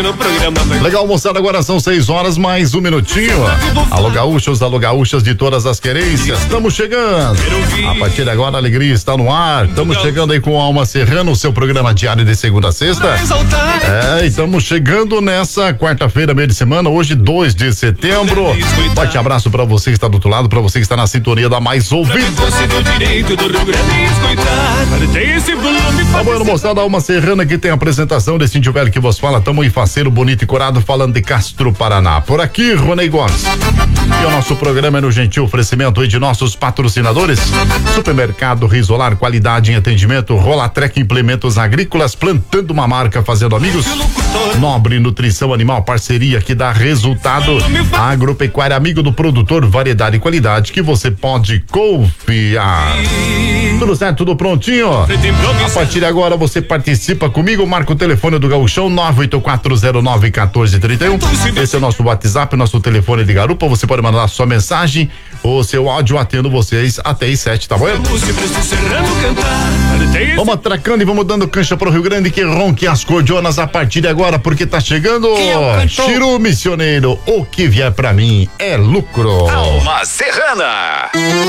Legal, moçada, agora são 6 horas mais um minutinho. Alô gaúchas de todas as querências, estamos chegando. A partir de agora a alegria está no ar. Estamos chegando aí com Alma Serrano, o seu programa diário de segunda a sexta. Estamos chegando nessa quarta-feira, meio de semana, hoje 2 de setembro. Forte abraço para você que está do outro lado, para você que está na sintonia da Mais Ouvida. Tá bom, moçada, Alma Serrana que tem a apresentação desse índio velho que vos fala. Tamo em Faceiro, bonito e corado, falando de Castro, Paraná. Por aqui, Ronei Gomes. E o nosso programa é no gentil oferecimento aí de nossos patrocinadores: Supermercado Risolar, qualidade em atendimento. Rolatrec Implementos Agrícolas, plantando uma marca, fazendo amigos. Nobre Nutrição Animal, parceria que dá resultado. Agropecuária, amigo do produtor, variedade e qualidade que você pode confiar. Tudo certo, tudo prontinho? A partir de agora você participa comigo, marca o telefone do Gaúchão 984091431. Esse é o nosso WhatsApp, nosso telefone de garupa. Você pode mandar sua mensagem ou seu áudio, atendo vocês até às 7, tá bom? Vamos atracando e vamos dando cancha pro Rio Grande, que ronque as cordionas a partir de agora, porque tá chegando Chiru Missioneiro, o que vier pra mim é lucro. Alma Serrana.